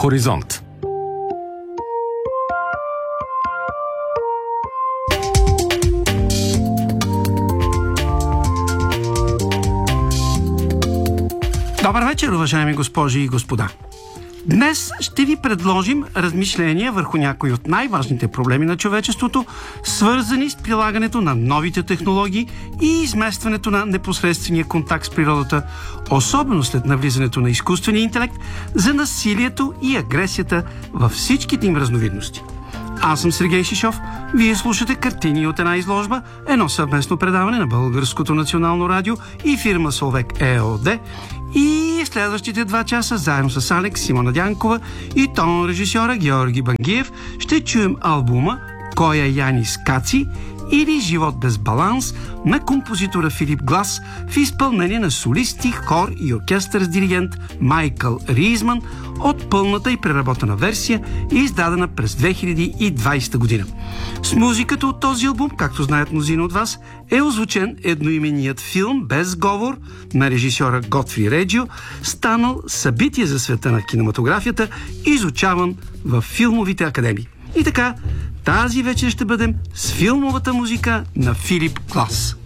Хоризонт. Добър вечер, уважаеми госпожи и господа! Днес ще ви предложим размишления върху някои от най-важните проблеми на човечеството, свързани с прилагането на новите технологии и изместването на непосредствения контакт с природата, особено след навлизането на изкуствения интелект, за насилието и агресията във всичките им разновидности. Аз съм Сергей Шишов, вие слушате Картини от една изложба, едно съвместно предаване на Българското национално радио и фирма Солвек ЕООД, и следващите 2 часа заедно с Алекс, Симона Дянкова и тон режисьора Георги Бангиев ще чуем албума Коя Янис Каци или Живот без баланс на композитора Филип Глас в изпълнение на солисти, хор и оркестър с диригент Майкъл Риизман от пълната и преработена версия, издадена през 2020 година. С музиката от този албум, както знаят мнозина от вас, е озвучен едноименният филм Без говор на режисьора Готфри Реджио, станал събитие за света на кинематографията, изучаван в филмовите академии. И така, тази вечер ще бъдем с филмовата музика на Филип Глас.